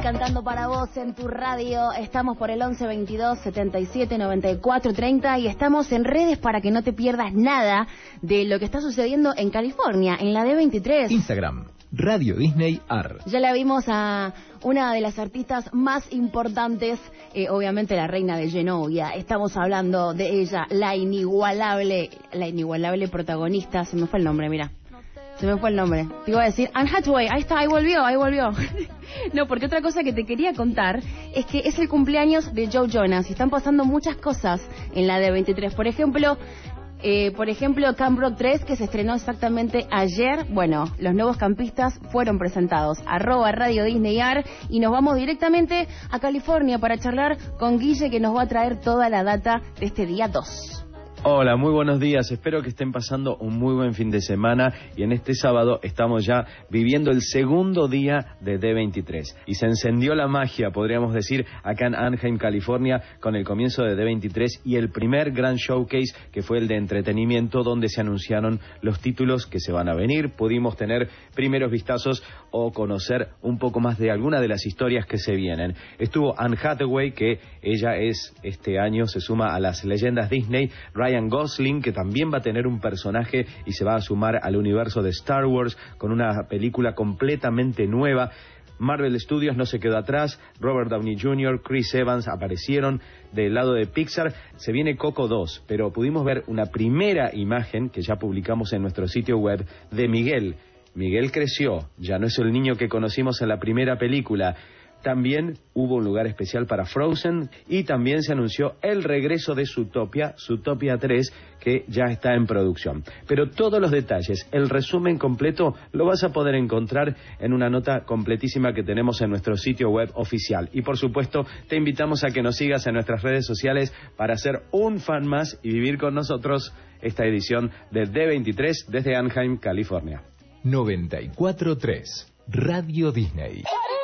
cantando para vos en tu radio. Estamos por el 11 22 77 94 30 y estamos en redes para que no te pierdas nada de lo que está sucediendo en California, en la D23. Instagram, Radio Disney AR. Ya la vimos a una de las artistas más importantes, obviamente la reina de Genovia. Estamos hablando de ella, la inigualable protagonista. Se me fue el nombre, mira. Se me fue el nombre. Te iba a decir Anne Hathaway. Ahí está, ahí volvió. No, porque otra cosa que te quería contar es que es el cumpleaños de Joe Jonas y están pasando muchas cosas en la D23. Por ejemplo, Camp Rock 3, que se estrenó exactamente ayer. Bueno, los nuevos campistas fueron presentados. @Radio Disney AR, y nos vamos directamente a California para charlar con Guille, que nos va a traer toda la data de este día 2. Hola, muy buenos días. Espero que estén pasando un muy buen fin de semana y en este sábado estamos ya viviendo el segundo día de D23 y se encendió la magia, podríamos decir, acá en Anaheim, California, con el comienzo de D23 y el primer gran showcase, que fue el de entretenimiento, donde se anunciaron los títulos que se van a venir. Pudimos tener primeros vistazos o conocer un poco más de alguna de las historias que se vienen. Estuvo Anne Hathaway, que ella este año se suma a las leyendas Disney. Ryan Gosling, que también va a tener un personaje y se va a sumar al universo de Star Wars con una película completamente nueva. Marvel Studios no se quedó atrás. Robert Downey Jr., Chris Evans aparecieron. Del lado de Pixar se viene Coco 2, pero pudimos ver una primera imagen que ya publicamos en nuestro sitio web de Miguel. Miguel creció, ya no es el niño que conocimos en la primera película. También hubo un lugar especial para Frozen y también se anunció el regreso de Zootopia 3, que ya está en producción. Pero todos los detalles, el resumen completo, lo vas a poder encontrar en una nota completísima que tenemos en nuestro sitio web oficial. Y por supuesto, te invitamos a que nos sigas en nuestras redes sociales para ser un fan más y vivir con nosotros esta edición de D23 desde Anaheim, California. 94.3 Radio Disney.